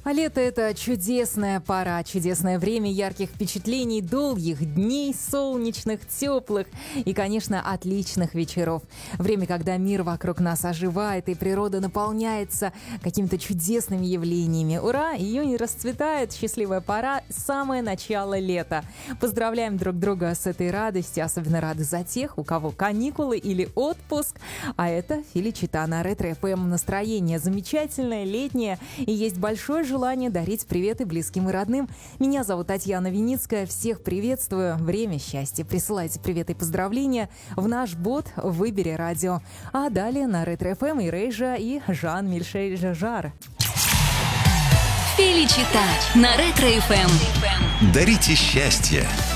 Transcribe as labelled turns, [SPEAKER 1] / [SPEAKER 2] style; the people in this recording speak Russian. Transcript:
[SPEAKER 1] А лето — это чудесная пора, чудесное время ярких впечатлений, долгих дней, солнечных, теплых и, конечно, отличных вечеров. Время, когда мир вокруг нас оживает и природа наполняется какими-то чудесными явлениями. Ура! Июнь расцветает, счастливая пора, самое начало лета. Поздравляем друг друга с этой радостью, особенно рады за тех, у кого каникулы или отпуск. А это Феличита на Ретро-ФМ. Настроение замечательное, летнее, и есть большое желание дарить приветы близким и родным. Меня зовут Татьяна Виницкая. Всех приветствую. Время счастья. Присылайте приветы и поздравления в наш бот «Выбери радио». А далее на Ретро-ФМ и Рейжа, и Жан-Мишель Жар.
[SPEAKER 2] Феличита на Ретро-ФМ.
[SPEAKER 3] Дарите счастье.